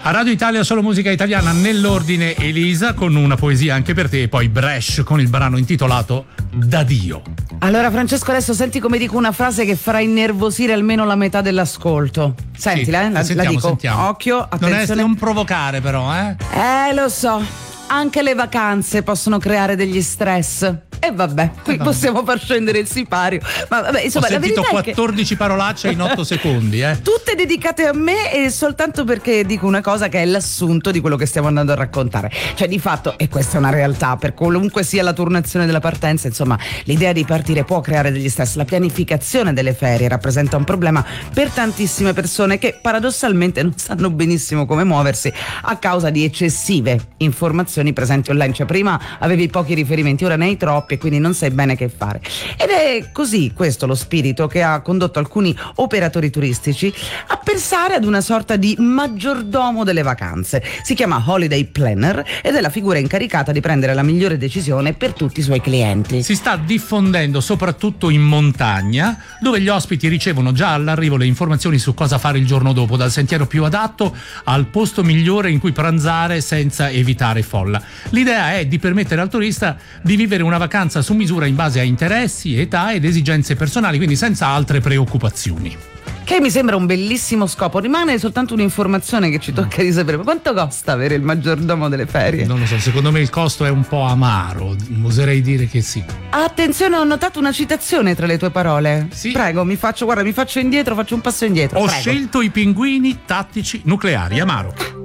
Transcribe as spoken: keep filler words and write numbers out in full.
A Radio Italia solo musica italiana, nell'ordine Elisa con una poesia anche per te, e poi Bresh con il brano intitolato Da Dio. Allora Francesco, adesso senti come dico una frase che farà innervosire almeno la metà dell'ascolto. Sentila, sì, eh? la, sentiamo, la dico. Sentiamo. Occhio, attenzione. Non, è, non provocare però, eh? Eh, lo so. Anche le vacanze possono creare degli stress. E vabbè, qui eh vabbè. possiamo far scendere il sipario. Ma vabbè, insomma, ho sentito la verità quattordici è che... parolacce in otto secondi, eh. Tutte dedicate a me e soltanto perché dico una cosa che è l'assunto di quello che stiamo andando a raccontare. Cioè, di fatto, e questa è una realtà, per qualunque sia la turnazione della partenza, insomma, l'idea di partire può creare degli stress. La pianificazione delle ferie rappresenta un problema per tantissime persone che paradossalmente non sanno benissimo come muoversi a causa di eccessive informazioni presenti online. Cioè, prima avevi pochi riferimenti, ora ne hai troppi e quindi non sai bene che fare. Ed è così questo lo spirito che ha condotto alcuni operatori turistici a pensare ad una sorta di maggiordomo delle vacanze. Si chiama Holiday Planner ed è la figura incaricata di prendere la migliore decisione per tutti i suoi clienti. Si sta diffondendo soprattutto in montagna, dove gli ospiti ricevono già all'arrivo le informazioni su cosa fare il giorno dopo, dal sentiero più adatto al posto migliore in cui pranzare senza evitare folla. L'idea è di permettere al turista di vivere una vacanza su misura in base a interessi, età ed esigenze personali, quindi senza altre preoccupazioni. Che mi sembra un bellissimo scopo. Rimane soltanto un'informazione che ci tocca di sapere: ma quanto costa avere il maggiordomo delle ferie? Non lo so, secondo me il costo è un po' amaro, oserei dire che sì. Attenzione, ho notato una citazione tra le tue parole. Sì. Prego, mi faccio, guarda, mi faccio indietro, faccio un passo indietro. Ho Prego. scelto i pinguini tattici nucleari, amaro.